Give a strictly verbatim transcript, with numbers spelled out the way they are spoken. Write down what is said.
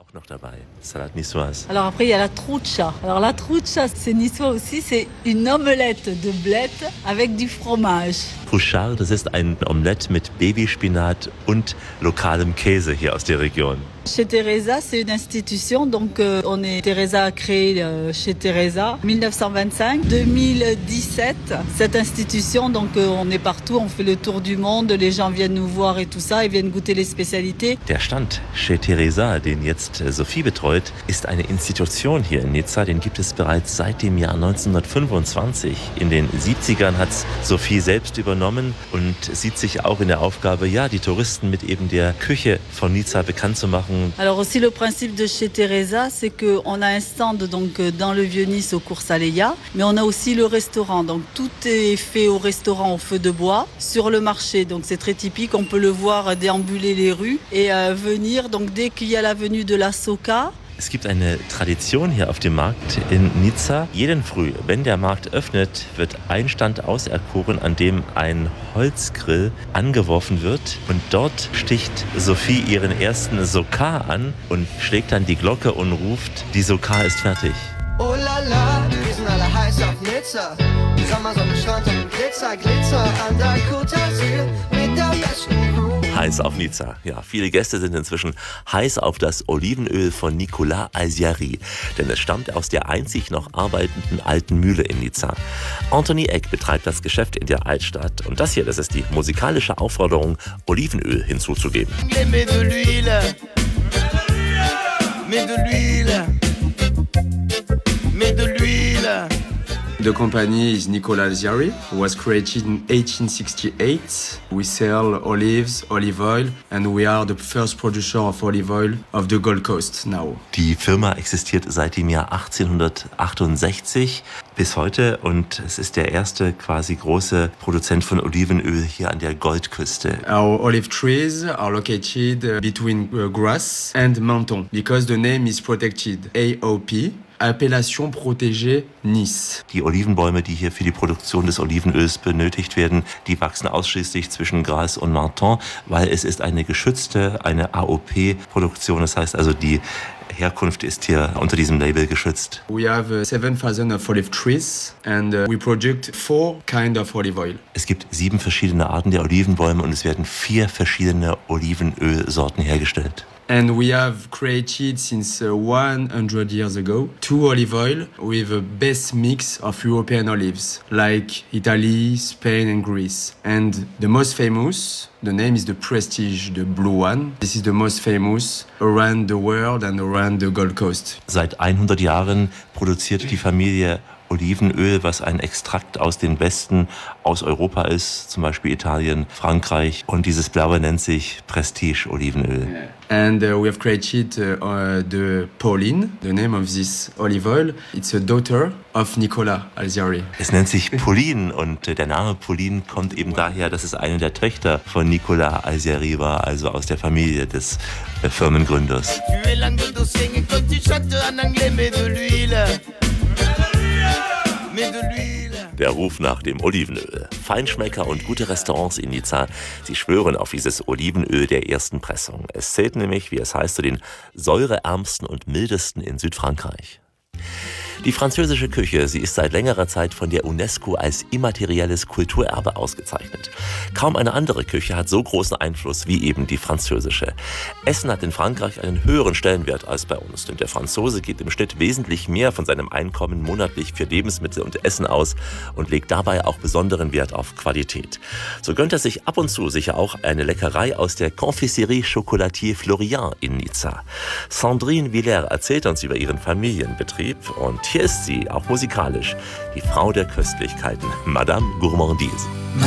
auch noch dabei. Salade niçoise. Alors après, il y a la trucha. Alors la trucha, c'est niçois aussi, c'est une omelette de blette avec du fromage. Pouchard, das ist ein Omelett mit Babyspinat und lokalem Käse hier aus der Region. Chez Teresa, c'est une institution, donc euh, on est Teresa a créé euh, chez Teresa dix-neuf cent vingt-cinq. deux mille dix-sept, cette institution, donc euh, on est partout, on fait le tour du monde, les gens viennent nous voir et tout ça, ils viennent goûter les spécialités. Der Stand chez Teresa, den jetzt Sophie betreut, ist eine Institution hier in Nizza, den gibt es bereits seit dem Jahr neunzehnhundertfünfundzwanzig. In den siebzigern hat Sophie selbst übernommen und sieht sich auch in der Aufgabe, ja, die Touristen mit eben der Küche von Nizza bekannt zu machen. Alors aussi le principe de chez Teresa, c'est qu'on a un stand donc dans le Vieux-Nice au Cours Saleya, mais on a aussi le restaurant. Donc tout est fait au restaurant au feu de bois sur le marché. Donc c'est très typique, on peut le voir déambuler les rues et euh, venir. Donc dès qu'il y a la venue de la Soca. Es gibt eine Tradition hier auf dem Markt in Nizza. Jeden Früh, wenn der Markt öffnet, wird ein Stand auserkoren, an dem ein Holzgrill angeworfen wird. Und dort sticht Sophie ihren ersten Soka an und schlägt dann die Glocke und ruft, die Soka ist fertig. Oh la la, wir sind alle heiß auf Nizza. Sommersonne, Strand und Glitzer, Glitzer an der Côte d'Azur mit der besten Crew. Heiß auf Nizza. Ja, viele Gäste sind inzwischen heiß auf das Olivenöl von Nicolas Alziary, denn es stammt aus der einzig noch arbeitenden alten Mühle in Nizza. Anthony Eck betreibt das Geschäft in der Altstadt und das hier, das ist die musikalische Aufforderung, Olivenöl hinzuzugeben. Mais de l'huile, mais de l'huile, mais de l'huile. The company is Nicolas Alziary, was created in eighteen sixty-eight. We sell olives, olive oil, and we are the first producer of olive oil of the Gold Coast now. Die Firma existiert seit dem Jahr achtzehnhundertachtundsechzig bis heute und es ist der erste quasi große Produzent von Olivenöl hier an der Goldküste. Our olive trees are located between Grasse and Menton because the name is protected, A O P. Appellation protégée Nice. Die Olivenbäume, die hier für die Produktion des Olivenöls benötigt werden, die wachsen ausschließlich zwischen Grasse und Menton, weil es ist eine geschützte, eine A O P-Produktion. Das heißt also, die Herkunft ist hier unter diesem Label geschützt. We have seven thousand of olive trees and we produce four kind of olive oil. Es gibt sieben verschiedene Arten der Olivenbäume und es werden vier verschiedene Olivenölsorten hergestellt. And we have created since uh, one hundred years ago two olive oil with a best mix of European olives like Italy, Spain and Greece. And the most famous, the name is the Prestige, the blue one. This is the most famous around the world and around the Gold Coast. Seit hundert Jahren produziert die Familie Olivenöl, was ein Extrakt aus den Besten aus Europa ist, zum Beispiel Italien, Frankreich. Und dieses Blaue nennt sich Prestige-Olivenöl. And uh, we have created uh, uh, the Pauline, the name of this olive oil. It's a daughter of Nicolas Alziary. Es nennt sich Pauline und der Name Pauline kommt eben daher, dass es eine der Töchter von Nicolas Alziary war, also aus der Familie des äh, Firmengründers. Der Ruf nach dem Olivenöl. Feinschmecker und gute Restaurants in Nizza, sie schwören auf dieses Olivenöl der ersten Pressung. Es zählt nämlich, wie es heißt, zu den säureärmsten und mildesten in Südfrankreich. Die französische Küche, sie ist seit längerer Zeit von der UNESCO als immaterielles Kulturerbe ausgezeichnet. Kaum eine andere Küche hat so großen Einfluss wie eben die französische. Essen hat in Frankreich einen höheren Stellenwert als bei uns, denn der Franzose gibt im Schnitt wesentlich mehr von seinem Einkommen monatlich für Lebensmittel und Essen aus und legt dabei auch besonderen Wert auf Qualität. So gönnt er sich ab und zu sicher auch eine Leckerei aus der Confiserie Chocolatier Florian in Nizza. Sandrine Villers erzählt uns über ihren Familienbetrieb und hier ist sie, auch musikalisch, die Frau der Köstlichkeiten, Madame Gourmandise.